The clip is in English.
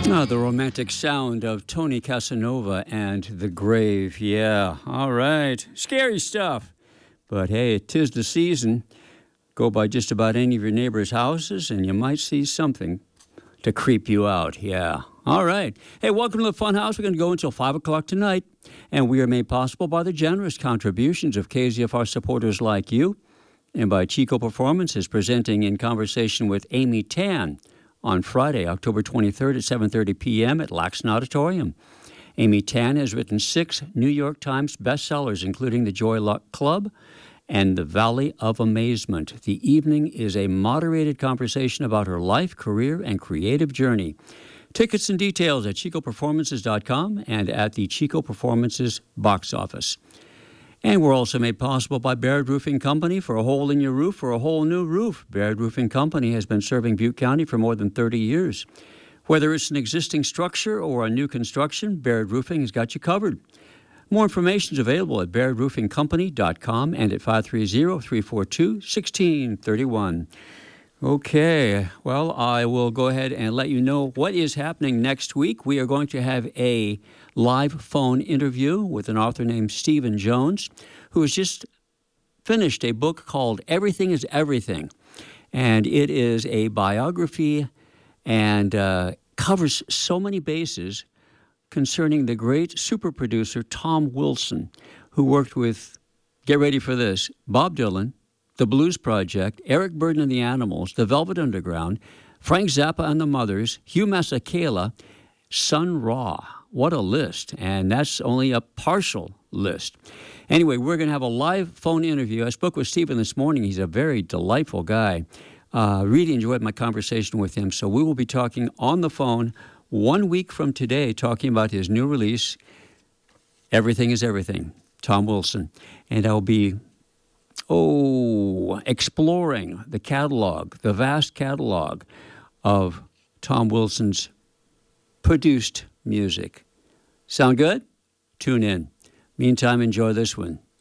Ah, the romantic sound of Tony Casanova and The Grave. Yeah, all right. Scary stuff. But hey, 'tis the season. Go by just about any of your neighbors' houses and you might see something to creep you out. Yeah. All right. Hey, welcome to the Funhouse. We're going to go until 5 o'clock tonight. And we are made possible by the generous contributions of KZFR supporters like you and by Chico Performances presenting In Conversation with Amy Tan on Friday, October 23rd at 7:30 p.m. at Laxton Auditorium. Amy Tan has written 6 New York Times bestsellers, including The Joy Luck Club and The Valley of Amazement. The evening is a moderated conversation about her life, career, and creative journey. Tickets and details at chicoperformances.com and at the Chico Performances box office. And we're also made possible by Baird Roofing Company. For a hole in your roof or a whole new roof, Baird Roofing Company has been serving Butte County for more than 30 years. Whether it's an existing structure or a new construction, Baird Roofing has got you covered. More information is available at bairdroofingcompany.com and at 530-342-1631. Okay, well, I will go ahead and let you know what is happening next week. We are going to have a live phone interview with an author named Stephen Jones, who has just finished a book called Everything is Everything. And it is a biography and covers so many bases concerning the great super producer Tom Wilson, who worked with, get ready for this, Bob Dylan, The Blues Project, Eric Burdon and the Animals, The Velvet Underground, Frank Zappa and the Mothers, Hugh Masekela, Sun Ra. What a list. And that's only a partial list. Anyway, we're going to have a live phone interview. I spoke with Stephen this morning. He's a very delightful guy. Really enjoyed my conversation with him. So we will be talking on the phone 1 week from today, talking about his new release, Everything is Everything, Tom Wilson. And I'll be exploring the catalog, the vast catalog of Tom Wilson's produced music. Sound good? Tune in. Meantime, enjoy this one.